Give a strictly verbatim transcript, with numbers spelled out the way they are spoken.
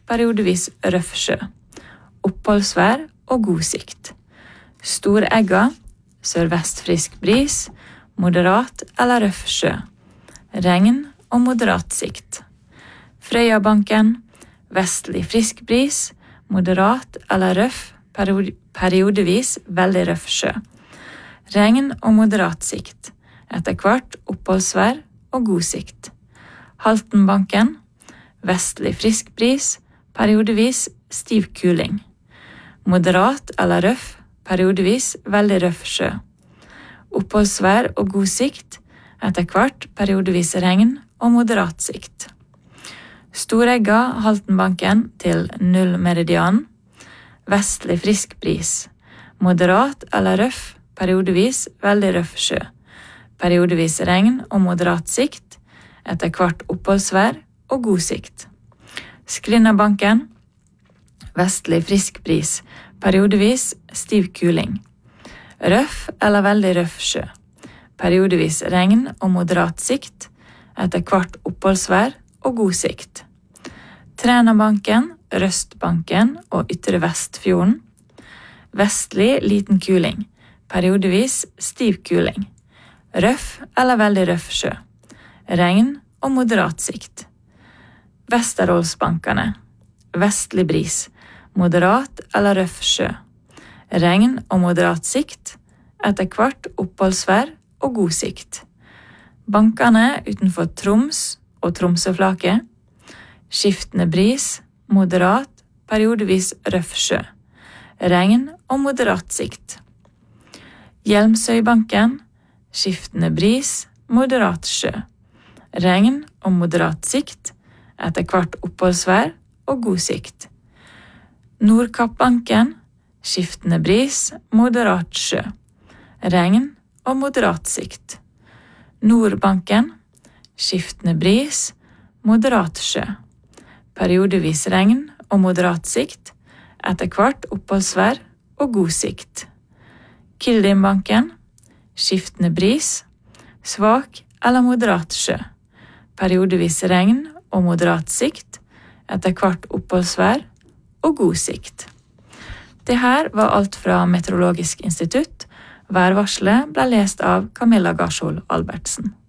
periodevis røff sjø. Oppholdsvær og god sikt. Storegga, sørvest frisk bris, moderat eller røff sjø. Regn og moderat sikt. Frøyabanken, vestlig frisk bris, moderat eller røff, periodevis veldig røff sjø. Regn og moderat sikt. Etter hvert oppholdsvær og god sikt. Haltenbanken, vestlig frisk bris, periodevis stiv kuling. Moderat eller røff, periodevis veldig røff sjø. Oppholdsvær og god sikt, etter hvert periodevis regn og moderat sikt. Storegga Haltenbanken til null meridian, vestlig frisk bris, moderat eller røff, periodevis veldig røff sjø. Periodevis regn og moderat sikt, etter hvert oppholdsvær og god sikt. Skrinnabanken, vestlig frisk bris, periodevis stiv kuling. Røff eller veldig røff sjø. Periodevis regn og moderat sikt, etter hvert oppholdsvær og god sikt. Trænabanken, Røstbanken og Ytre Vestfjorden. Vestlig liten kuling, periodevis stiv kuling. Røff eller veldig røff sjø. Regn og moderat sikt. Vesterålsbankene. Vestlig bris, moderat eller røff sjø. Regn og moderat sikt, etter hvert oppholdsvær og god sikt. Bankene utenfor Troms og Tromsøflaket. Skiftende bris, moderat, periodevis røff sjø. Regn og moderat sikt. Hjelmsøybanken, skiftende bris, moderat sjø. Regn og moderat sikt, etter hvert oppholdsvær og god sikt. Nordkappbanken, skiftende bris, moderat sjø. Regn og moderat sikt. Nordbanken, skiftende bris, moderat sjø. Periodevis regn og moderat sikt, etter hvert oppholdsvær og god sikt. Kildimbanken, skiftende bris, svak eller moderat sjø. Periodevis regn og moderat sikt, etter hvert oppholdsvær og god sikt. Det her var alt fra Meteorologisk institutt. Værvarselet ble lest av Camilla Garsol Albertsen.